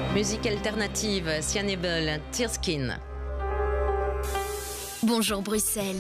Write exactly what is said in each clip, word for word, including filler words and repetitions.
Musique alternative, Sianable, Tearskin. Bonjour Bruxelles.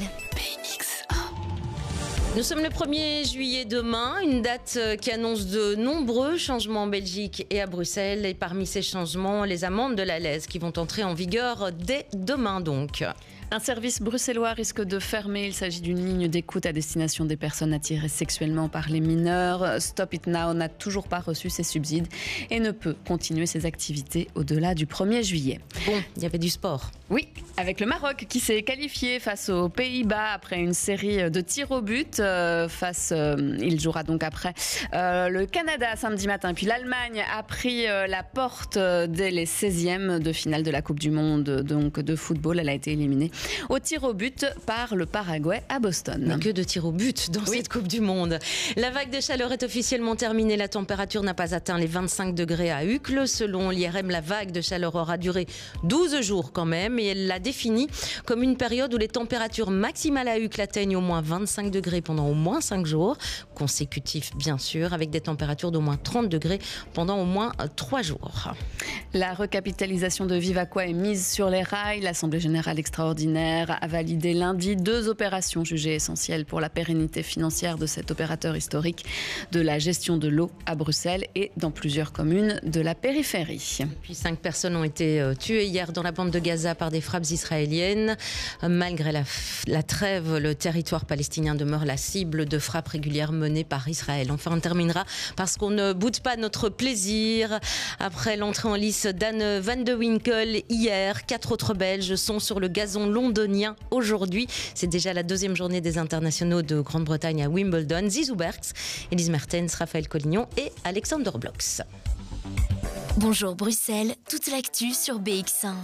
Nous sommes le premier juillet demain, une date qui annonce de nombreux changements en Belgique et à Bruxelles. Et parmi ces changements, les amendes de la L E S qui vont entrer en vigueur dès demain donc. Un service bruxellois risque de fermer. Il s'agit d'une ligne d'écoute à destination des personnes attirées sexuellement par les mineurs. Stop It Now n'a toujours pas reçu ses subsides et ne peut continuer ses activités au-delà du premier juillet. Bon, il y avait du sport. Oui, avec le Maroc qui s'est qualifié face aux Pays-Bas après une série de tirs au but. Euh, face, euh, il jouera donc après euh, le Canada samedi matin. Puis l'Allemagne a pris euh, la porte euh, dès les seizièmes de finale de la Coupe du Monde donc de football. Elle a été éliminée au tir au but par le Paraguay à Boston. Mais que de tirs au but dans oui. cette Coupe du Monde. La vague de chaleur est officiellement terminée. La température n'a pas atteint les vingt-cinq degrés à Uccle. Selon l'I R M, la vague de chaleur aura duré douze jours quand même et elle l'a définie comme une période où les températures maximales à Uccle atteignent au moins vingt-cinq degrés pendant au moins cinq jours, consécutifs bien sûr, avec des températures d'au moins trente degrés pendant au moins trois jours. La recapitalisation de Vivaqua est mise sur les rails. L'Assemblée générale extraordinaire a validé lundi deux opérations jugées essentielles pour la pérennité financière de cet opérateur historique de la gestion de l'eau à Bruxelles et dans plusieurs communes de la périphérie. Puis cinq personnes ont été tuées hier dans la bande de Gaza par des frappes israéliennes. Malgré la, la trêve, le territoire palestinien demeure la cible de frappes régulières menées par Israël. Enfin, on terminera parce qu'on ne boude pas notre plaisir. Après l'entrée en lice d'Anne van de Winkel hier, quatre autres Belges sont sur le gazon londonien aujourd'hui. C'est déjà la deuxième journée des internationaux de Grande-Bretagne à Wimbledon. Zizou Berks, Elise Mertens, Raphaël Collignon et Alexander Blocks. Bonjour Bruxelles, toute l'actu sur B X un.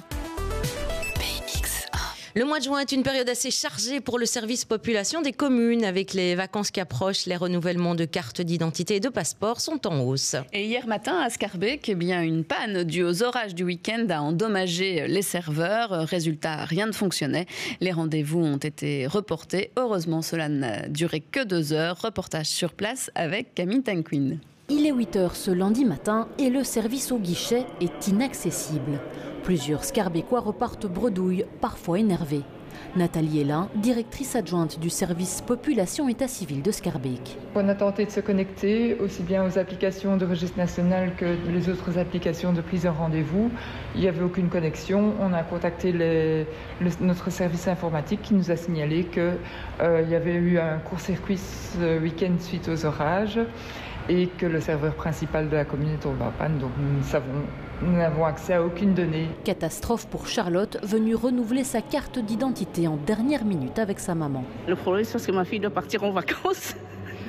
Le mois de juin est une période assez chargée pour le service population des communes. Avec les vacances qui approchent, les renouvellements de cartes d'identité et de passeports sont en hausse. Et hier matin, à Schaerbeek, eh bien, une panne due aux orages du week-end a endommagé les serveurs. Résultat, rien ne fonctionnait. Les rendez-vous ont été reportés. Heureusement, cela n'a duré que deux heures. Reportage sur place avec Camille Tanquin. Il est huit heures ce lundi matin et le service au guichet est inaccessible. Plusieurs Schaerbécois repartent bredouilles, parfois énervés. Nathalie Hélin, directrice adjointe du service population état civil de Schaerbeek. On a tenté de se connecter aussi bien aux applications de registre national que les autres applications de prise de rendez-vous. Il n'y avait aucune connexion. On a contacté les, le, notre service informatique qui nous a signalé qu'il euh, y avait eu un court-circuit ce week-end suite aux orages et que le serveur principal de la commune est tombé en panne. Donc nous ne savons Nous n'avons accès à aucune donnée. Catastrophe pour Charlotte, venue renouveler sa carte d'identité en dernière minute avec sa maman. Le problème, c'est parce que ma fille doit partir en vacances.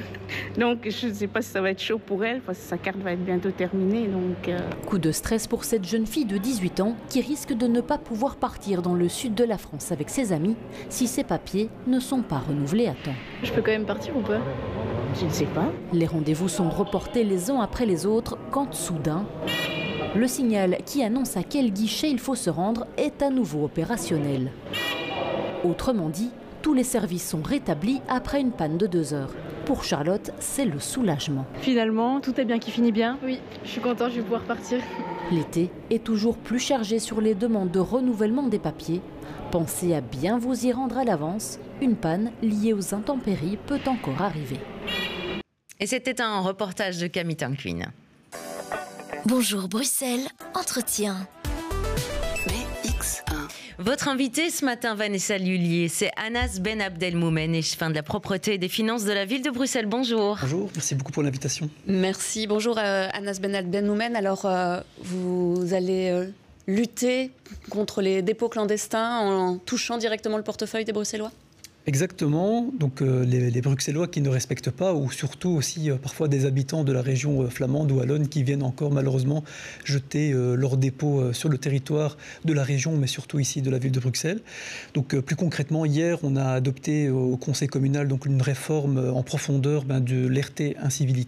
Donc, je ne sais pas si ça va être chaud pour elle, parce que sa carte va être bientôt terminée. Donc, euh... Coup de stress pour cette jeune fille de dix-huit ans qui risque de ne pas pouvoir partir dans le sud de la France avec ses amis si ses papiers ne sont pas renouvelés à temps. Je peux quand même partir ou pas ? Je ne sais pas. Les rendez-vous sont reportés les uns après les autres quand soudain... Le signal qui annonce à quel guichet il faut se rendre est à nouveau opérationnel. Autrement dit, tous les services sont rétablis après une panne de deux heures. Pour Charlotte, c'est le soulagement. Finalement, tout est bien qui finit bien. Oui, je suis contente, je vais pouvoir partir. L'été est toujours plus chargé sur les demandes de renouvellement des papiers. Pensez à bien vous y rendre à l'avance. Une panne liée aux intempéries peut encore arriver. Et c'était un reportage de Camille Tanquin. Bonjour Bruxelles, entretien. B X un. Votre invitée ce matin, Vanessa Lullier, c'est Anas Ben Abdelmoumen, échevin de la propreté et des finances de la ville de Bruxelles. Bonjour. Bonjour, merci beaucoup pour l'invitation. Merci, bonjour euh, Anas Ben Abdelmoumen. Alors, euh, vous allez euh, lutter contre les dépôts clandestins en touchant directement le portefeuille des Bruxellois ? Exactement, donc euh, les, les Bruxellois qui ne respectent pas, ou surtout aussi euh, parfois des habitants de la région euh, flamande ou wallonne qui viennent encore malheureusement jeter euh, leurs dépôts euh, sur le territoire de la région, mais surtout ici de la ville de Bruxelles. Donc euh, plus concrètement, hier on a adopté euh, au conseil communal donc, une réforme euh, en profondeur ben, de l'R T incivilité.